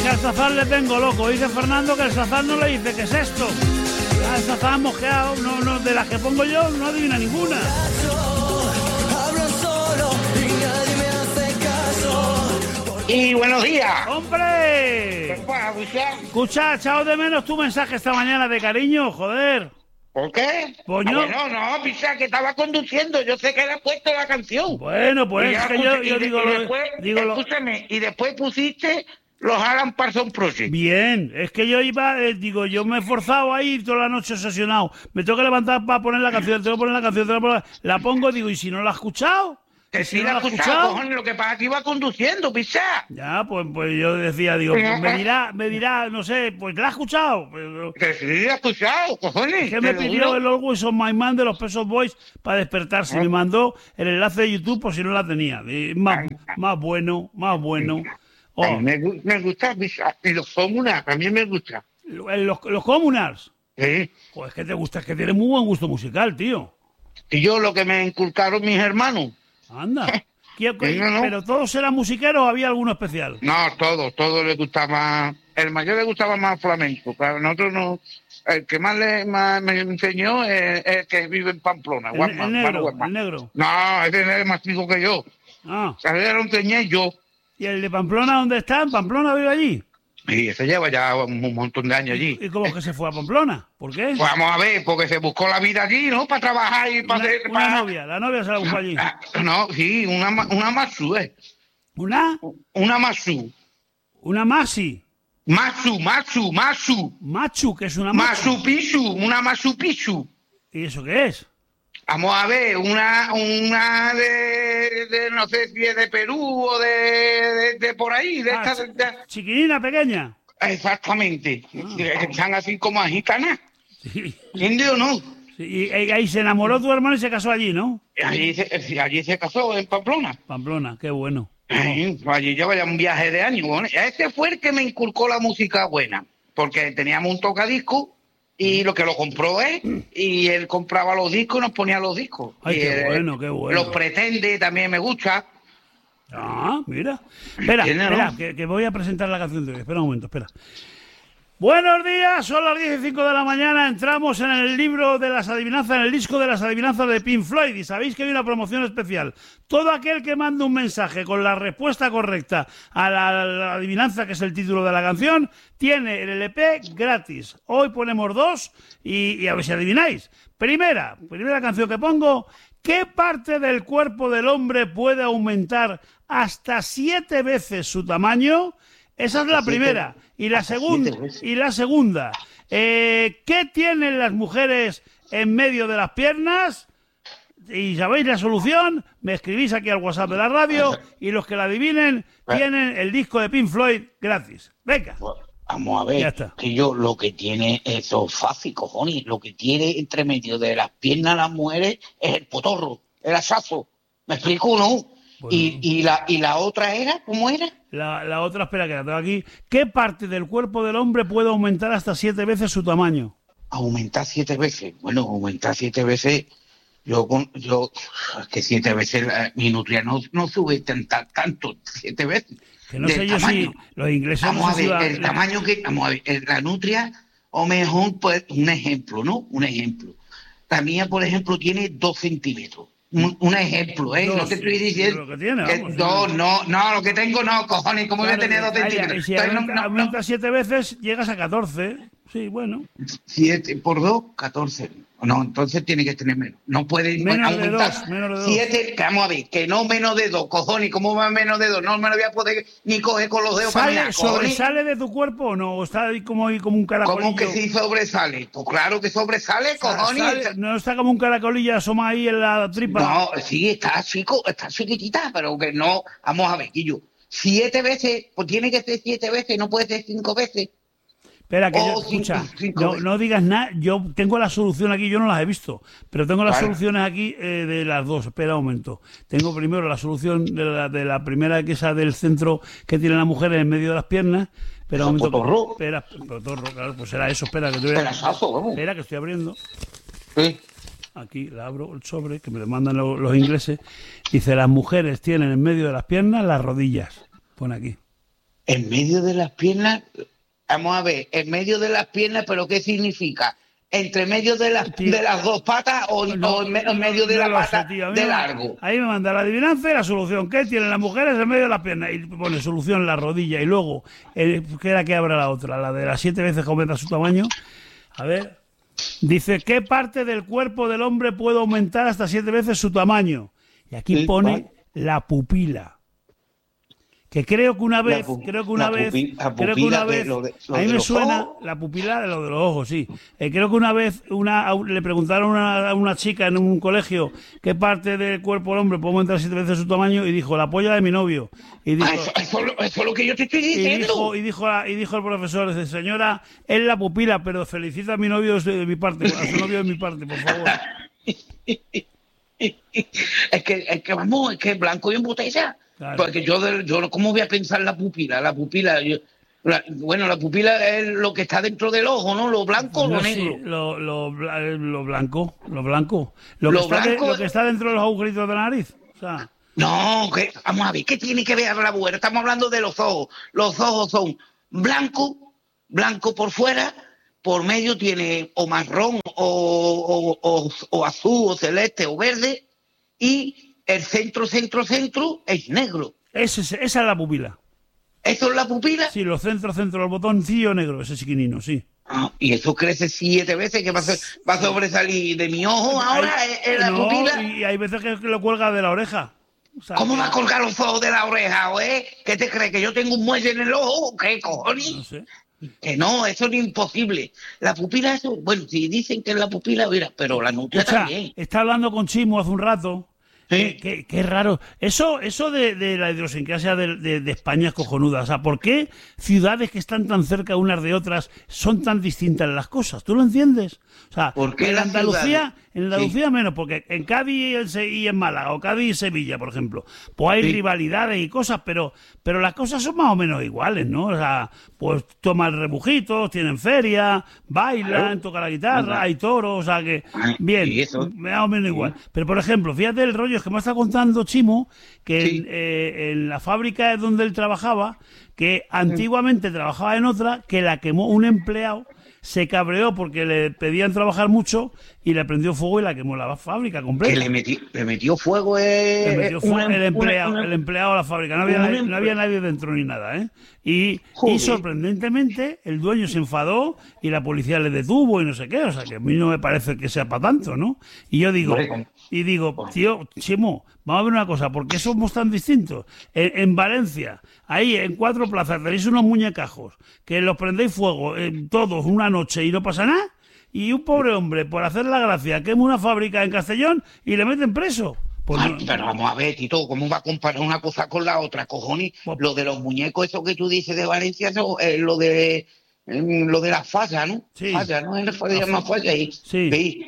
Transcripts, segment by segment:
que al Zazar le tengo loco. Dice Fernando que el Zazar no le dice, ¿qué es esto? El Zazar mosqueado, no, de las que pongo yo, no adivina ninguna. Y buenos días. ¡Hombre! Escucha, echado de menos tu mensaje esta mañana de cariño, joder. ¿Por qué? Pues no. Bueno, no, Pisa, que estaba conduciendo. Yo sé que le he puesto la canción. Bueno, pues es que yo digo... Escúchame, y después pusiste los Alan Parsons Project. Bien, es que yo iba, yo me he esforzado ahí toda la noche obsesionado. Me tengo que levantar para poner la canción, la pongo, digo, ¿y si no la has escuchado? Que si la he escuchado, cojones, lo que pasa es que iba conduciendo, Pisa. Ya, pues yo decía, digo, pues me dirá, no sé, pues ¿la has escuchado? Que sí la he escuchado, cojones. Es que me pidió el Always on My Mind de los Pet Shop Boys para despertarse. Me mandó el enlace de YouTube por si no la tenía. Más bueno. Oh. A mí me gusta, Pisa. Y los Comunars, también me gusta. ¿Los Comunars? Sí. Pues es que te gusta, es que tienes muy buen gusto musical, tío. Y yo lo que me inculcaron mis hermanos. Anda. ¿Pero todos eran musiqueros o había alguno especial? No, todos les gustaba. El mayor le gustaba más flamenco, pero a nosotros no. El que más me enseñó es el que vive en Pamplona. El negro. No, ese es más chico que yo. Ah. Era un teñé yo. ¿Y el de Pamplona dónde está? ¿En Pamplona vive allí? Y ese lleva ya un montón de años allí. ¿Y cómo es que se fue a Pamplona? ¿Por qué? Pues vamos a ver, porque se buscó la vida allí, ¿no? Para trabajar y para hacer... La novia se la buscó allí. No, sí, una Masu, ¿Una? Una Masu. ¿Una Masi? Masu. Machu, que es una Machu Picchu, una Machu Picchu. ¿Y eso qué es? Vamos a ver, una de no sé si es de Perú o de por ahí, de chiquinina, pequeña. Exactamente. Que están así como agitanas. Sí. ¿Entiendes o no? Sí, y ahí se enamoró tu hermano y se casó allí, ¿no? Allí se casó, en Pamplona. Pamplona, qué bueno. Allí lleva ya un viaje de años. Bueno, ese fue el que me inculcó la música buena, porque teníamos un tocadiscos y lo que lo compró él, y él compraba los discos y nos ponía los discos. Ay, qué bueno. Los Pretende también me gusta. Ah, mira. Espera, que voy a presentar la canción de hoy. Espera un momento, espera. Buenos días, son las 10:05 de la mañana, entramos en el libro de las adivinanzas, en el disco de las adivinanzas de Pink Floyd, y sabéis que hay una promoción especial. Todo aquel que mande un mensaje con la respuesta correcta a la adivinanza, que es el título de la canción, tiene el LP gratis. Hoy ponemos 2 y a ver si adivináis. Primera canción que pongo. ¿Qué parte del cuerpo del hombre puede aumentar hasta 7 veces su tamaño? Esa es la primera. Y la segunda. ¿Qué tienen las mujeres en medio de las piernas? Y sabéis la solución, me escribís aquí al WhatsApp de la radio y los que la adivinen tienen el disco de Pink Floyd gratis. Venga. Vamos a ver, que yo lo que tiene, eso es fácil, cojones, lo que tiene entre medio de las piernas las mujeres es el potorro, el asazo. ¿Me explico, no? Bueno. ¿Y la otra era? ¿Cómo era? La otra, espera, que la tengo aquí. ¿Qué parte del cuerpo del hombre puede aumentar hasta 7 veces su tamaño? ¿Aumentar 7 veces? Bueno, aumentar 7 veces... Yo es que 7 veces mi nutria no sube tanto, 7 veces. Que no sé yo si los ingleses... Vamos a ver, el tamaño que... Vamos a ver, la nutria, o mejor, pues, un ejemplo, ¿no? Un ejemplo. La mía, por ejemplo, tiene 2 centímetros. Un ejemplo, ¿eh? No te estoy diciendo... Lo que tiene, vamos, no, lo que tengo no, cojones, ¿cómo voy a tener 2 centímetros? Y si aumenta 7 veces, llegas a 14. Sí, bueno. 7 por 2, 14. No, entonces tiene que tener menos. No puede aumentar. Menos de 2. 7, vamos a ver, que no menos de 2, cojones. ¿Cómo va menos de 2? No me lo voy a poder ni coger con los dedos para mirar, ¿Sobresale de tu cuerpo o no? ¿O está ahí como un caracolillo? ¿Cómo que sí sobresale? Pues claro que sobresale, cojones. ¿No está como un caracolillo asoma ahí en la tripa? No, sí, está chiquitita, pero que no. Vamos a ver, Guillo. 7 veces, pues tiene que ser 7 veces, no puede ser 5 veces. Espera, que escucha, no digas nada, yo tengo la solución aquí, yo no las he visto, pero tengo las soluciones aquí de las dos. Espera un momento. Tengo primero la solución de la primera, que es esa del centro que tiene la mujer en el medio de las piernas. Espera un momento. Potorro. Espera, potorro, claro, pues será eso, espera, que espera, que estoy abriendo. Sí. Aquí la abro el sobre, que me lo mandan los ingleses. Dice, las mujeres tienen en medio de las piernas las rodillas. Pone aquí. En medio de las piernas, vamos a ver, en medio de las piernas, ¿pero qué significa? ¿Entre medio de las dos patas o en medio de la pata de largo? Ahí me manda la adivinanza y la solución. ¿Qué tienen las mujeres en medio de las piernas? Y pone solución en la rodilla. Y luego, ¿qué era que abra la otra? La de las 7 veces que aumenta su tamaño. A ver. Dice, ¿qué parte del cuerpo del hombre puede aumentar hasta 7 veces su tamaño? Y aquí pone la pupila. Que creo que una vez, a mí me suena la pupila de lo de los ojos, sí. Creo que una vez le preguntaron a una chica en un colegio qué parte del cuerpo del hombre puede aumentar 7 veces su tamaño y dijo, la polla de mi novio. Y dijo, eso es lo que yo te estoy diciendo. Y dijo el profesor, dice, señora, es la pupila, pero felicita a mi novio de mi parte, a su novio de mi parte, por favor. es que blanco y en botella. Claro. Porque yo ¿cómo voy a pensar la pupila? La pupila, la pupila es lo que está dentro del ojo, ¿no? Lo blanco o lo negro. Sí, lo blanco. Lo que está dentro de los agujeritos de la nariz. O sea. No, vamos a ver, ¿qué tiene que ver la mujer? Estamos hablando de los ojos. Los ojos son blanco por fuera, por medio tiene o marrón o azul o celeste o verde y el centro es negro. Esa es la pupila. ¿Eso es la pupila? Sí, los centros, el botoncillo negro, ese chiquinino, sí. Y eso crece 7 veces, que va a sobresalir de mi ojo ahora, es la pupila. Y hay veces que lo cuelga de la oreja. O sea, ¿cómo va a colgar los ojos de la oreja, eh? ¿Qué te crees, que yo tengo un muelle en el ojo? ¿Qué cojones? No sé. Que no, eso es imposible. La pupila, eso, bueno, si dicen que es la pupila, mira, pero la nutria también. Está hablando con Chimo hace un rato. ¿Sí? Qué raro. Eso de la idiosincrasia de España es cojonuda. O sea, ¿por qué ciudades que están tan cerca unas de otras son tan distintas las cosas? ¿Tú lo entiendes? O sea, en Andalucía sí. Menos, porque en Cádiz y en Málaga, o Cádiz y Sevilla, por ejemplo, pues hay rivalidades y cosas, pero las cosas son más o menos iguales, ¿no? O sea, pues toman rebujitos, tienen feria, bailan, tocan la guitarra, hay toros, o sea que, bien, más o menos igual. Pero, por ejemplo, fíjate el rollo que me está contando Chimo, que en la fábrica donde él trabajaba, que antiguamente trabajaba en otra, que la quemó un empleado, se cabreó porque le pedían trabajar mucho y le prendió fuego y la quemó la fábrica completa. Que le metió fuego, el empleado a la fábrica. No había nadie dentro ni nada, ¿eh? Y sorprendentemente el dueño se enfadó y la policía le detuvo y no sé qué. O sea, que a mí no me parece que sea para tanto, ¿no? Y yo digo, tío, Chimo, vamos a ver una cosa, ¿por qué somos tan distintos? En Valencia, ahí en 4 plazas tenéis unos muñecajos que los prendéis fuego todos una noche y no pasa nada. Y un pobre hombre, por hacer la gracia, quema una fábrica en Castellón y le meten preso. Pero vamos a ver, Tito, ¿cómo va a comparar una cosa con la otra, cojones? Lo de los muñecos, eso que tú dices de Valencia, eso, lo de la falla, ¿no? Sí. Falla, ¿no? Se llama falla. Sí.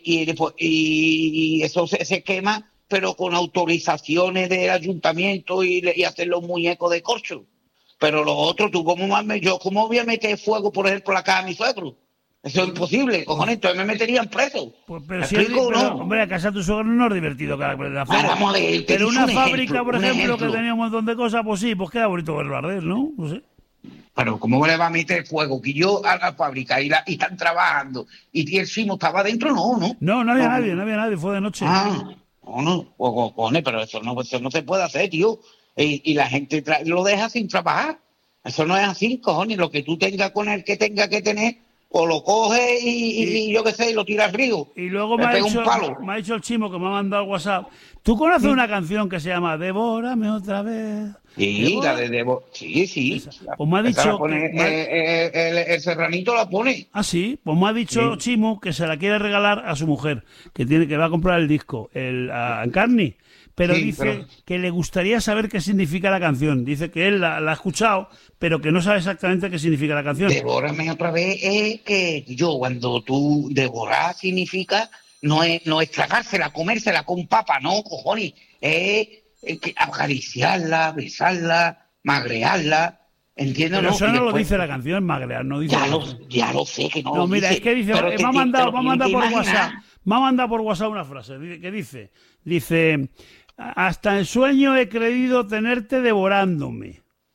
Y eso se quema, pero con autorizaciones del ayuntamiento y hacer los muñecos de corcho. Pero los otros, ¿cómo voy a meter fuego, por ejemplo, a la casa de mi suegro? Eso es imposible, cojones, entonces me meterían preso. Hombre, a casa de tu suegro no es divertido cada vez de la feria. Pero una fábrica, por ejemplo, que tenía un montón de cosas, pues sí, pues queda bonito verlo arder, ¿no? No sé. Pero ¿cómo le va a meter fuego? Que yo a la fábrica y están trabajando y el Simo estaba adentro, ¿no? No había nadie, fue de noche. Cojones, pero eso no se puede hacer, tío. Y la gente lo deja sin trabajar. Eso no es así, cojones. Lo que tú tengas con el que tenga que tener, o lo coges y yo qué sé, y lo tiras al río. Y luego me ha dicho el Chimo, que me ha mandado el WhatsApp. ¿Tú conoces una canción que se llama Devórame otra vez? Sí, la de sí. Pues me ha dicho el serranito la pone. Ah, sí. Pues me ha dicho Chimo que se la quiere regalar a su mujer, que va a comprar el disco, a Encarni. Pero dice que le gustaría saber qué significa la canción. Dice que él la ha escuchado, pero que no sabe exactamente qué significa la canción. Devórame otra vez es que cuando tú devorar significa no es tragársela, comérsela con papa, no, cojones. Es acariciarla, besarla, magrearla. ¿Entiendes? Pero eso no lo dice la canción, magrear, no dice. Ya lo sé que no. No, mira, es que dice, me ha mandado por WhatsApp una frase que dice, hasta en sueño he creído tenerte devorándome.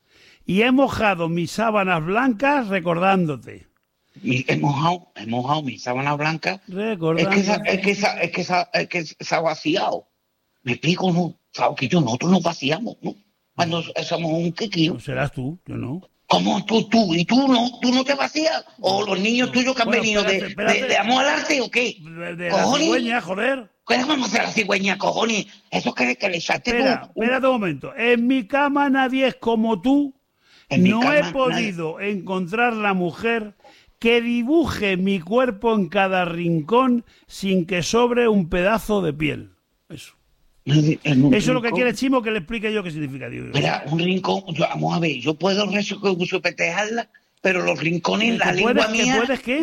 y he mojado mis sábanas blancas recordándote. He mojado mis sábanas blancas. Es que se ha vaciado. Me explico, ¿no? Sabes que nosotros nos vaciamos, ¿no? Cuando somos un quequillo. No serás tú, yo no. ¿Cómo tú? ¿Y tú no te vacías? ¿O los niños tuyos que han venido de amor al arte o qué? De la cigüeña, joder. ¿Qué vamos a hacer la cigüeña, cojones? Eso que le echaste tú. Espérate un momento. En mi cama nadie es como tú. No he podido encontrar la mujer que dibuje mi cuerpo en cada rincón sin que sobre un pedazo de piel. Eso. Eso es lo que quiere Chimo que le explique yo qué significa. Mira, un rincón, vamos a ver, yo puedo resupetearla, pero los rincones, la lengua mía... ¿Puedes qué?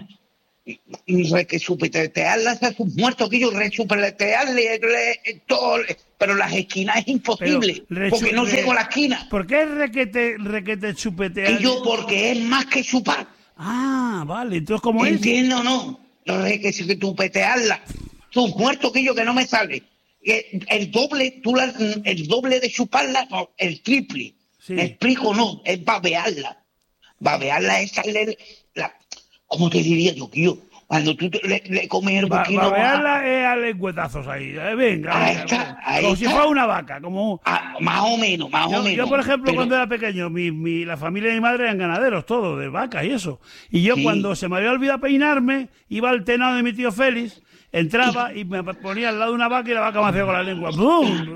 Resupetearla hasta sus muertos, que yo resupetearle todo, pero las esquinas es imposible, porque no llego a la esquina. ¿Por qué requete chupetear? Porque es más que chupar. Ah, vale, entonces ¿cómo es? ¿Entiendo o no? Requetearla, sus muertos, que no me sale. El doble, el doble de chuparla, no, el triple. Sí. ¿Me explico? No, es babearla. Babearla es darle ¿cómo te diría yo, tío? Cuando tú le comes el boquino... Babearla es a lengüetazos ahí. Venga. Ahí está. Como si fuera una vaca. Más o menos. Yo, por ejemplo, cuando era pequeño, la familia de mi madre eran ganaderos, todos, de vacas y eso. Y yo cuando se me había olvidado peinarme, iba al tenado de mi tío Félix... Entraba y me ponía al lado de una vaca y la vaca me hacía con la lengua. ¡Blum!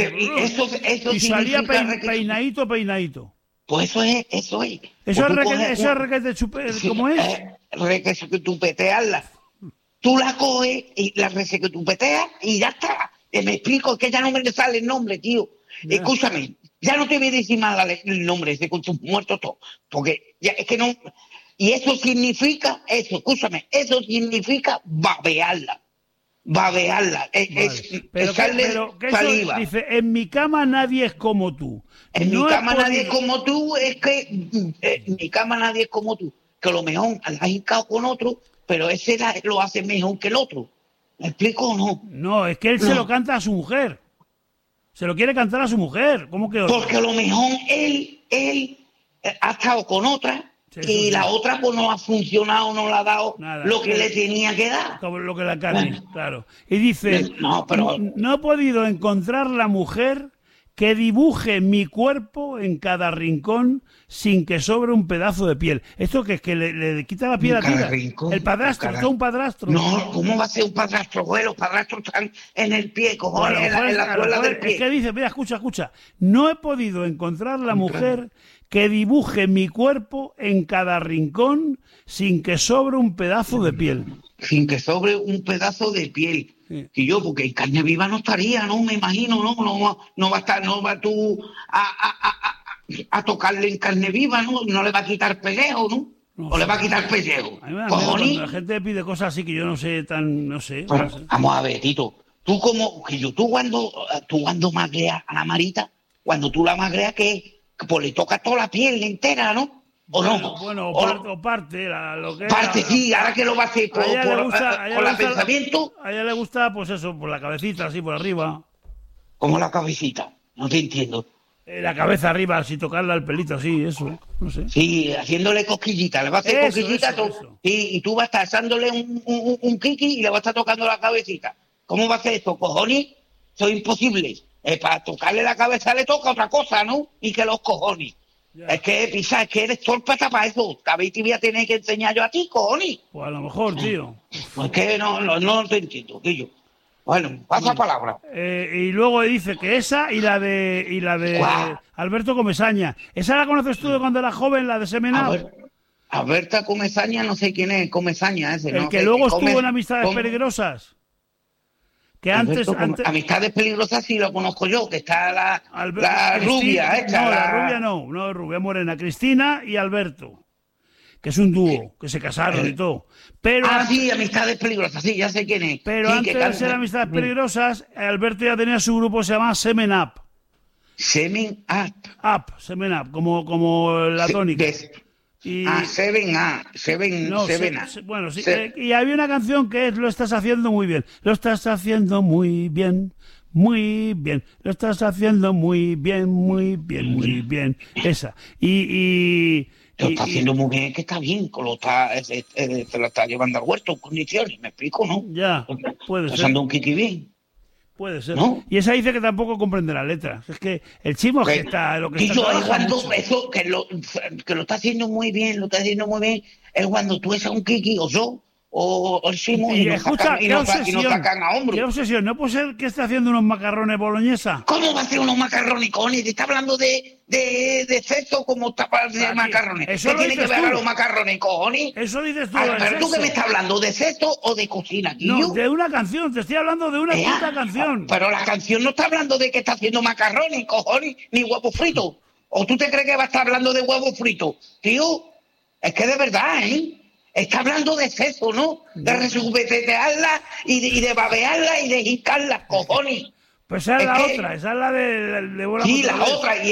Eso y salía peinadito. Pues eso es. Eso es requete chupe. ¿Cómo es? Requetearla. Tú la coges y la requeteas y ya está. Me explico, es que ya no me sale el nombre, tío. Ya. Escúchame, ya no te voy a decir más el nombre ese con tus muertos todos. Porque ya es que no... Y eso significa, escúchame, eso significa babearla. Vale. Pero saliva. Dice, en mi cama nadie es como tú. En mi cama nadie es como tú, es que en mi cama nadie es como tú. Que a lo mejor la has hincado con otro, pero ese lo hace mejor que el otro. ¿Me explico o no? No, es que él se lo canta a su mujer. Se lo quiere cantar a su mujer. ¿Cómo que otro? Porque a lo mejor él ha estado con otra. Sí, la otra pues no ha funcionado, no le ha dado lo que le tenía que dar. Como lo que la carne, claro. Y dice, no he podido encontrar la mujer que dibuje mi cuerpo en cada rincón sin que sobre un pedazo de piel. ¿Esto que es que le quita la piel a tira? El padrastro, ¿es un padrastro? No, ¿cómo va a ser un padrastro? Los padrastros están en el pie, cojones, en la suela del pie. Es que dice, mira, escucha. No he podido encontrar la mujer que dibuje mi cuerpo en cada rincón sin que sobre un pedazo de piel. Sin que sobre un pedazo de piel. Sí. Y yo, porque en carne viva no estaría, ¿no? Me imagino, no va a estar, no va tú a tocarle en carne viva, ¿no? No le va a quitar pellejo, ¿no? O le va a quitar pellejo. La gente pide cosas así que yo no sé. Pero, vamos a ver, Tito. Tú cuando magreas a la Marita, cuando tú la magreas, ¿qué? Pues le toca toda la piel entera, ¿no? ¿O no? Bueno, o parte, lo que parte, sí, ahora que lo va a hacer por el pensamiento. A ella le gusta, pues eso, por la cabecita, así por arriba. ¿Cómo la cabecita? No te entiendo. La cabeza arriba, así tocarla el pelito, así, eso, no sé. Sí, haciéndole cosquillita, le va a hacer cosquillita. Sí, y tú vas a estar echándole un kiki y le vas a estar tocando la cabecita. ¿Cómo va a hacer esto, cojones? Eso es imposible. Para tocarle la cabeza le toca otra cosa, ¿no? Y que los cojones. Ya. Es que eres torpe para eso. A ver, te voy a tener que enseñar yo a ti, cojones. Pues a lo mejor, tío. Pues que no te entiendo, tío. Bueno, pasa palabra. Y luego dice que esa y la de Alberto Comesaña. ¿Esa la conoces tú de cuando era joven, la de Semena? Alberto Comesaña, no sé quién es Comesaña ese. El que luego estuvo en Amistades Peligrosas. Que antes... Amistades Peligrosas sí lo conozco yo, que está la rubia esta. No, la rubia no, rubia morena. Cristina y Alberto, que es un dúo, que se casaron y todo. Pero sí, Amistades Peligrosas, sí, ya sé quién es. Pero sí, antes de ser Amistades Peligrosas, Alberto ya tenía su grupo, se llama Semen Up. Semen Up, como la tónica. Seven Up. Bueno, sí. Y había una canción que es Lo estás haciendo muy bien. Lo estás haciendo muy bien. muy bien. Lo estás haciendo muy bien, muy bien, muy bien. Esa. Lo está haciendo muy bien, que está bien, se lo está llevando al huerto en condiciones, ¿me explico, no? Ya, puede ser. Está haciendo un kiki bien. Puede ser. ¿No? Y esa dice que tampoco comprende las letras. Es que el chimo que está... Lo que está es cuando eso, que lo está haciendo muy bien, es cuando tú eres un kiki, o yo, o el chimo, y nos sacan a hombros. ¿Qué obsesión? ¿No puede ser que esté haciendo unos macarrones boloñesa? ¿Cómo va a hacer unos macarrones, cojones? Te está hablando de sexo como está hablando de macarrones. ¿Qué tiene que ver a los macarrones, cojones? Eso dices tú. Pero tú que me estás hablando, ¿de sexo o de cocina, tío? No, de una canción, te estoy hablando de una puta canción. Pero la canción no está hablando de que está haciendo macarrones, cojones, ni huevos fritos. ¿O tú te crees que va a estar hablando de huevos fritos? Tío, es que de verdad, ¿eh? Está hablando de sexo, ¿no? De resubetearla y de babearla y de hincarla, cojones. Pues esa es la otra, esa es la de sí, la otra.